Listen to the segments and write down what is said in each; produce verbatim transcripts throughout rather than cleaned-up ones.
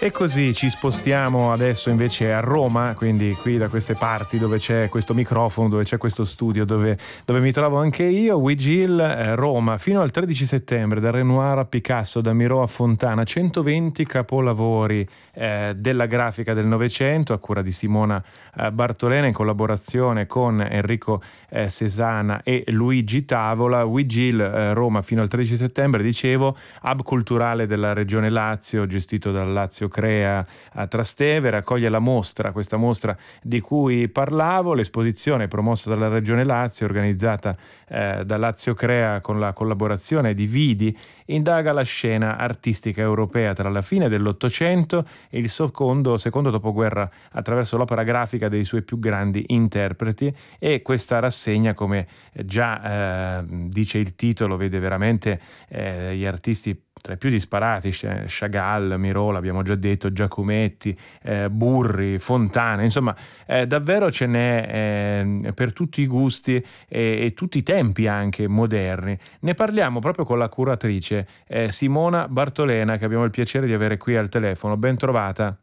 E così ci spostiamo adesso invece a Roma, quindi qui da queste parti dove c'è questo microfono, dove c'è questo studio, dove, dove mi trovo anche io. Wigil, eh, Roma, fino al tredici settembre, da Renoir a Picasso, da Miro a Fontana, centoventi capolavori eh, della grafica del Novecento, a cura di Simona eh, Bartolena, in collaborazione con Enrico eh, Sesana e Luigi Tavola. Wigil, eh, Roma, fino al tredici settembre, dicevo, hub culturale della regione Lazio, gestito dal Lazio Crea a Trastevere, accoglie la mostra, questa mostra di cui parlavo, l'esposizione promossa dalla Regione Lazio, organizzata eh, da Lazio Crea con la collaborazione di Vidi, indaga la scena artistica europea tra la fine dell'Ottocento e il secondo, secondo dopoguerra attraverso l'opera grafica dei suoi più grandi interpreti, e questa rassegna, come già eh, dice il titolo, vede veramente eh, gli artisti tra i più disparati, Chagall, Miro, l'abbiamo già detto, Giacometti, eh, Burri, Fontana, insomma eh, davvero ce n'è eh, per tutti i gusti e, e tutti i tempi anche moderni. Ne parliamo proprio con la curatrice eh, Simona Bartolena, che abbiamo il piacere di avere qui al telefono. Ben trovata.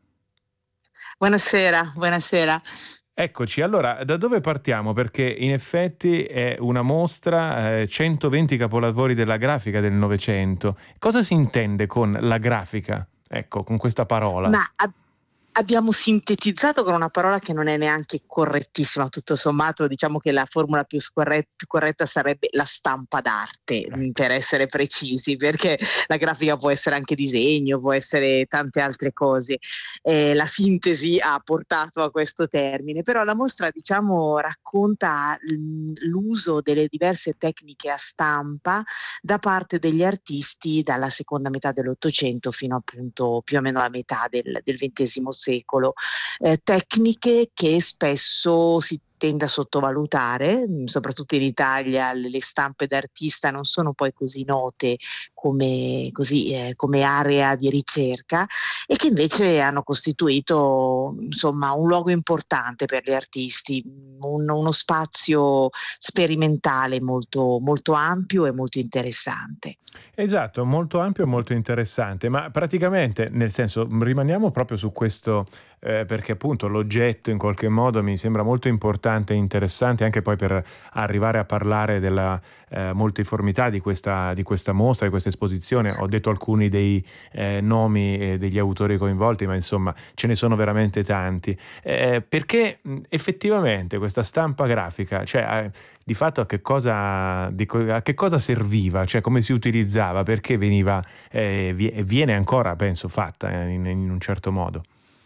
Buonasera, buonasera. Eccoci, allora da dove partiamo? Perché in effetti è una mostra, eh, centoventi capolavori della grafica del Novecento. Cosa si intende con la grafica? Ecco, con questa parola. Ma ab- abbiamo sintetizzato con una parola che non è neanche correttissima, tutto sommato diciamo che la formula più, scorre- più corretta sarebbe la stampa d'arte, Ecco. per essere precisi, perché la grafica può essere anche disegno, può essere tante altre cose. Eh, la sintesi ha portato a questo termine, però la mostra diciamo racconta l- l'uso delle diverse tecniche a stampa da parte degli artisti dalla seconda metà dell'Ottocento fino appunto più o meno alla metà del, del ventesimo secolo, eh, tecniche che spesso si tende a sottovalutare, mh, soprattutto in Italia le, le stampe d'artista non sono poi così note come, così, eh, come area di ricerca, e che invece hanno costituito insomma un luogo importante per gli artisti, un- uno spazio sperimentale molto, molto ampio e molto interessante. Esatto, molto ampio e molto interessante, ma praticamente, nel senso, rimaniamo proprio su questo, eh, perché appunto l'oggetto in qualche modo mi sembra molto importante e interessante, anche poi per arrivare a parlare della eh, multiformità di questa, di questa mostra, di questa esposizione. Ho detto alcuni dei eh, nomi e degli autori coinvolti, ma insomma ce ne sono veramente tanti. Eh, perché mh, effettivamente questa stampa grafica, cioè eh, di fatto a che cosa, di co- a che cosa serviva, cioè come si utilizzava, perché veniva, eh, vie- viene ancora, penso, fatta eh, in, in un certo modo.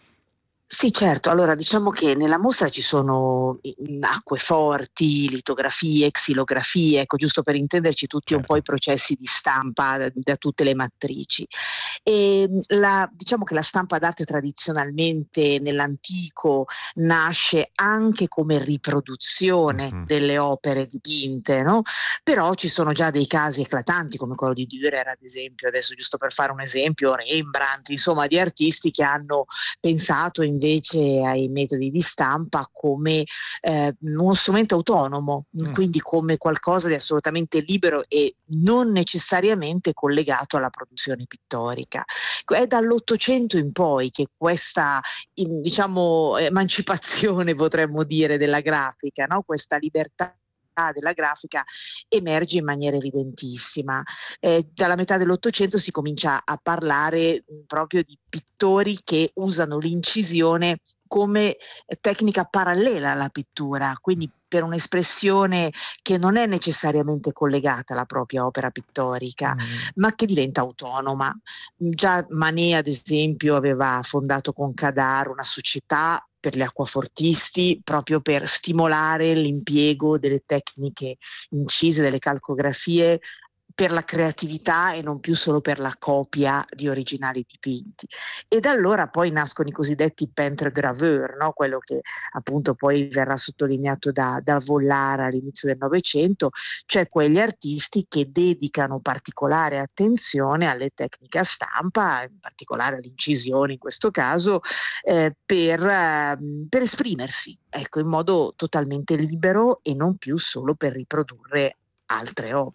Sì, certo. Allora, diciamo che nella mostra ci sono mm, acqueforti, litografie, xilografie, ecco, giusto per intenderci tutti un po' Certo. i processi di stampa da, da tutte le matrici. E mm, la, diciamo che la stampa d'arte tradizionalmente nell'antico nasce anche come riproduzione Mhm. delle opere dipinte, no? Però ci sono già dei casi eclatanti come quello di Dürer, ad esempio, adesso giusto per fare un esempio, Rembrandt, insomma, di artisti che hanno pensato invece ai metodi di stampa come eh, uno strumento autonomo, Mm. quindi come qualcosa di assolutamente libero e non necessariamente collegato alla produzione pittorica. È dall'Ottocento in poi che questa in- diciamo emancipazione, potremmo dire, della grafica, no? Questa libertà della grafica emerge in maniera evidentissima. Eh, dalla metà dell'Ottocento si comincia a parlare mh, proprio di pittori che usano l'incisione come tecnica parallela alla pittura, quindi per un'espressione che non è necessariamente collegata alla propria opera pittorica, Mm. ma che diventa autonoma. Già Manet, ad esempio, aveva fondato con Cadar una società per gli acquafortisti proprio per stimolare l'impiego delle tecniche incise, delle calcografie per la creatività e non più solo per la copia di originali dipinti. E da allora poi nascono i cosiddetti peintre graveur, no? Quello che appunto poi verrà sottolineato da, da Vollara all'inizio del Novecento, cioè quegli artisti che dedicano particolare attenzione alle tecniche a stampa, in particolare all'incisione in questo caso, eh, per, eh, per esprimersi, ecco, in modo totalmente libero e non più solo per riprodurre altre opere.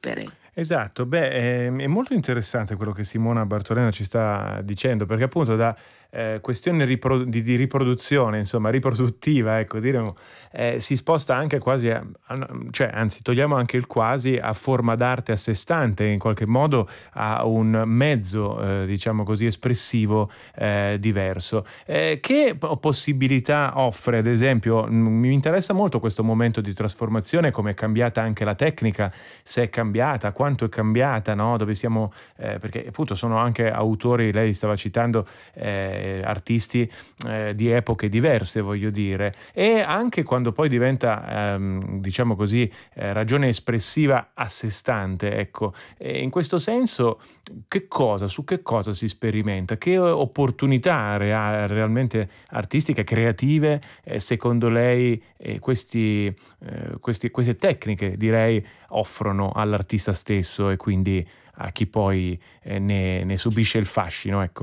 Esatto, beh, è, è molto interessante quello che Simona Bartolena ci sta dicendo, perché appunto da eh, questione ripro- di, di riproduzione, insomma, riproduttiva, ecco, diremo, eh, si sposta anche quasi, a, a- cioè, anzi, togliamo anche il quasi a forma d'arte a sé stante, in qualche modo a un mezzo, eh, diciamo così, espressivo eh, diverso. Eh, che po- possibilità offre, ad esempio, m- mi interessa molto questo momento di trasformazione, come è cambiata anche la tecnica, se è cambiata, quanto è cambiata, no? Dove siamo, eh, perché appunto sono anche autori, lei stava citando eh, artisti eh, di epoche diverse, voglio dire, e anche quando poi diventa, ehm, diciamo così, eh, ragione espressiva a sé stante, ecco. E in questo senso, che cosa, su che cosa si sperimenta? Che opportunità rea- realmente artistiche, creative, eh, secondo lei, eh, questi, eh, questi- queste tecniche, direi, offrono all'artista stesso e quindi a chi poi eh, ne, ne subisce il fascino, ecco.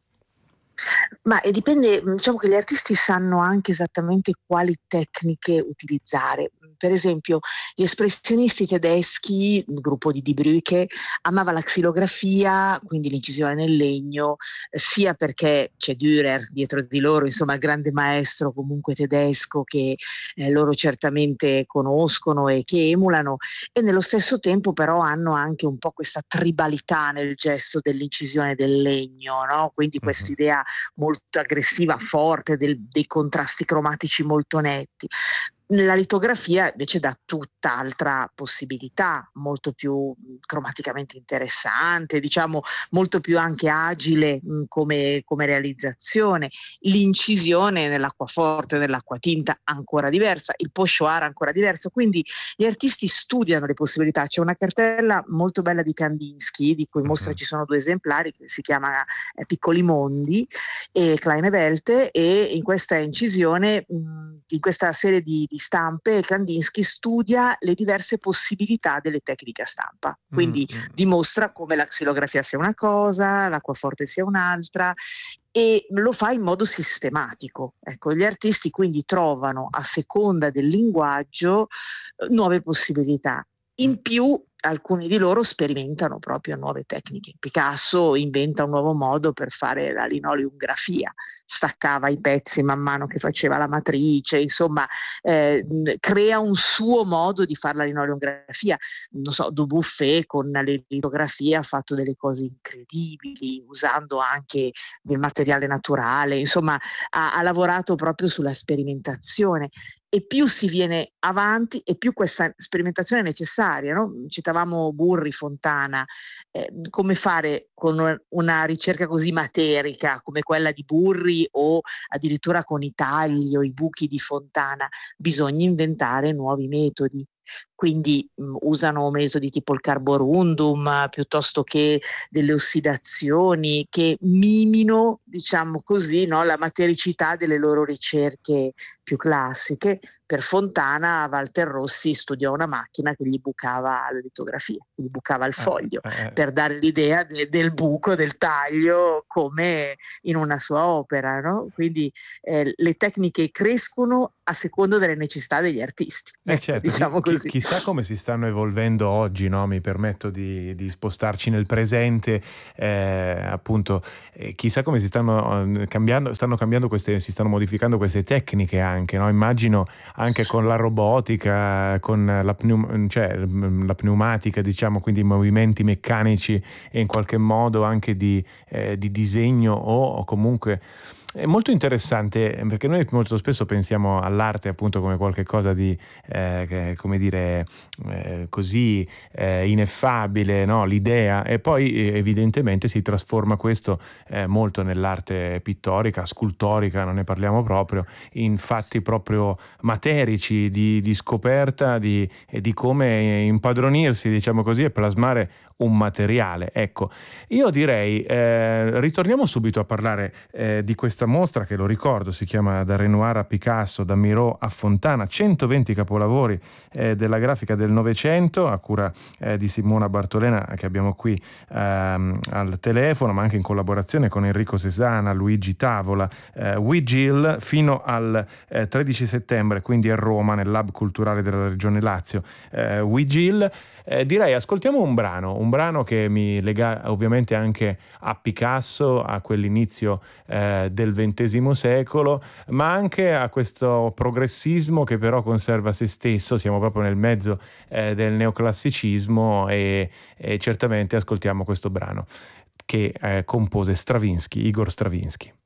Ma e dipende, mhmm, diciamo che gli artisti sanno anche esattamente quali tecniche utilizzare. Mhmm, per esempio, gli espressionisti tedeschi, il gruppo di Die Brücke, amava la xilografia, quindi l'incisione nel legno, eh, sia perché c'è Dürer dietro di loro, insomma il grande maestro comunque tedesco che, ehm, loro certamente conoscono e che emulano, e nello stesso tempo però hanno anche un po' questa tribalità nel gesto dell'incisione del legno, no, quindi Mhm. quest'idea molto aggressiva, forte, del dei contrasti cromatici molto netti. La litografia invece dà tutt'altra possibilità, molto più, mhmm, cromaticamente interessante, diciamo molto più anche agile, mhmm, come come realizzazione. L'incisione nell'acquaforte, nell'acquatinta ancora diversa, il pochoir ancora diverso, quindi gli artisti studiano le possibilità. C'è una cartella molto bella di Kandinsky, di cui in mostra Mhm. ci sono due esemplari, che si chiama, ehm, Piccoli mondi, e Kleine Welt, e in questa incisione, mh, in questa serie di, di stampe, Kandinsky studia le diverse possibilità delle tecniche a stampa. Mm, Quindi mm. dimostra come la xilografia sia una cosa, l'acquaforte sia un'altra, e lo fa in modo sistematico. Ecco, gli artisti quindi trovano, a seconda del linguaggio, eh, nuove possibilità. Mm. In più, alcuni di loro sperimentano proprio nuove tecniche. Picasso inventa un nuovo modo per fare la linoleumgrafia, staccava i pezzi man mano che faceva la matrice, insomma, eh, crea un suo modo di fare la linoleumgrafia. Non so, Dubuffet con la litografia ha fatto delle cose incredibili, usando anche del materiale naturale, insomma, ha, ha lavorato proprio sulla sperimentazione. E più si viene avanti e più questa sperimentazione è necessaria, no? Citavamo Burri, Fontana, eh, come fare con una, una ricerca così materica come quella di Burri, o addirittura con i tagli o i buchi di Fontana? Bisogna inventare nuovi metodi. Quindi mh, usano metodi tipo il carborundum, eh, piuttosto che delle ossidazioni che mimino, diciamo così, no, la matericità delle loro ricerche più classiche. Per Fontana, Walter Rossi studiò una macchina che gli bucava la litografia, che gli bucava il Eh, foglio, eh, per dare l'idea de- del buco, del taglio, come in una sua opera, no? Quindi eh, le tecniche crescono a seconda delle necessità degli artisti, Eh ecco, certo, chi- diciamo chi- così. chissà come si stanno evolvendo oggi, no? Mi permetto di, di spostarci nel presente, eh, appunto, eh, chissà come si stanno eh, cambiando, stanno cambiando queste, si stanno modificando queste tecniche anche, no? Immagino anche con la robotica, con la, pneum- cioè, mm, la pneumatica, diciamo, quindi i movimenti meccanici e in qualche modo anche di, eh, di disegno o, o comunque... È molto interessante perché noi molto spesso pensiamo all'arte appunto come qualcosa di eh, che- come dire, eh, così eh, ineffabile, no? L'idea, e poi eh, evidentemente si trasforma questo eh, molto nell'arte pittorica, scultorica, non ne parliamo proprio, in fatti proprio materici di, di scoperta di, e di come impadronirsi, diciamo così, e plasmare un materiale. Ecco, io direi, eh, ritorniamo subito a parlare eh, di questa questa mostra che, lo ricordo, si chiama Da Renoir a Picasso, da Miro a Fontana, centoventi capolavori eh, della grafica del Novecento, a cura eh, di Simona Bartolena, che abbiamo qui ehm, al telefono, ma anche in collaborazione con Enrico Sesana, Luigi Tavola, eh, WeGill, fino al eh, tredici settembre, quindi a Roma, nel Lab Culturale della Regione Lazio. Eh, WeGill. Eh, direi ascoltiamo un brano, un brano che mi lega ovviamente anche a Picasso, a quell'inizio eh, del ventesimo secolo, ma anche a questo progressismo che però conserva se stesso. Siamo proprio nel mezzo eh, del neoclassicismo e, e certamente ascoltiamo questo brano che eh, compose Stravinsky, Igor Stravinsky.